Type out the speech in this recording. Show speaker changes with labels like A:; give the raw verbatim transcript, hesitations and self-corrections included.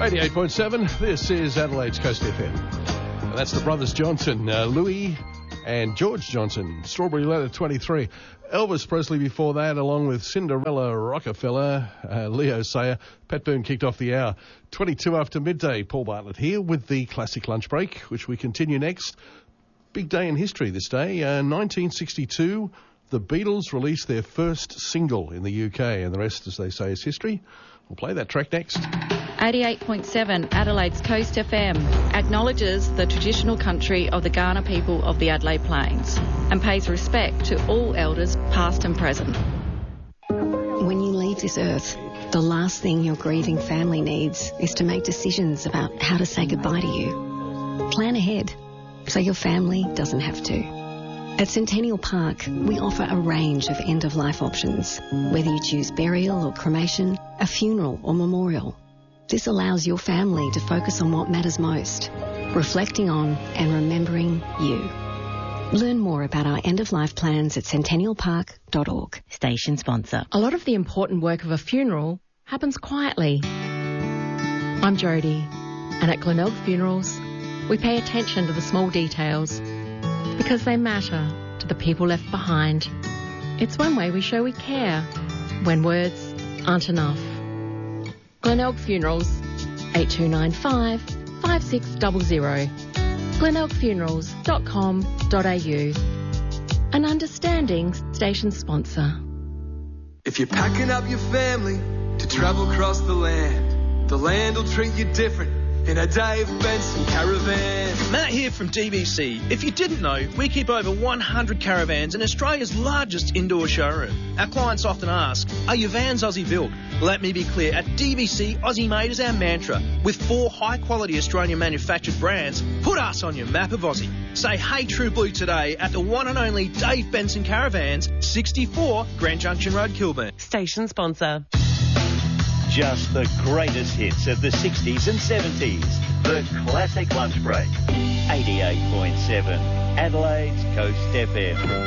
A: eighty-eight point seven, this is Adelaide's Coast F M. And that's the Brothers Johnson, uh, Louis and George Johnson, Strawberry Letter twenty-three. Elvis Presley before that, along with Cinderella Rockefeller, uh, Leo Sayer. Pat Boone kicked off the hour. twenty-two after midday, Paul Bartlett here with the classic lunch break, which we continue next. Big day in history this day. Uh, nineteen sixty-two, the Beatles released their first single in the U K, and the rest, as they say, is history. We'll play that track next.
B: eighty-eight point seven Adelaide's Coast F M acknowledges the traditional country of the Kaurna people of the Adelaide Plains and pays respect to all elders past and present.
C: When you leave this earth, the last thing your grieving family needs is to make decisions about how to say goodbye to you. Plan ahead so your family doesn't have to. At Centennial Park, we offer a range of end-of-life options, whether you choose burial or cremation, a funeral or memorial. This allows your family to focus on what matters most, reflecting on and remembering you. Learn more about our end-of-life plans at centennial park dot org.
D: Station sponsor.
E: A lot of the important work of a funeral happens quietly. I'm Jodie, and at Glenelg Funerals, we pay attention to the small details because they matter to the people left behind. It's one way we show we care when words aren't enough. Glenelg Funerals, eight two nine five, five six zero zero, glenelg funerals dot com dot a u. An understanding station sponsor.
F: If you're packing up your family to travel across the land, the land will treat you different in a Dave Benson caravan.
G: Matt here from D B C. If you didn't know, we keep over one hundred caravans in Australia's largest indoor showroom. Our clients often ask, are your vans Aussie built? Let me be clear, at D B C, Aussie made is our mantra. With four high-quality Australian manufactured brands, put us on your map of Aussie. Say hey True Blue today at the one and only Dave Benson Caravans, sixty-four Grand Junction Road, Kilburn.
D: Station sponsor.
H: Just the greatest hits of the sixties and seventies. The Classic Lunch Break. eighty-eight point seven Adelaide's Coast F M.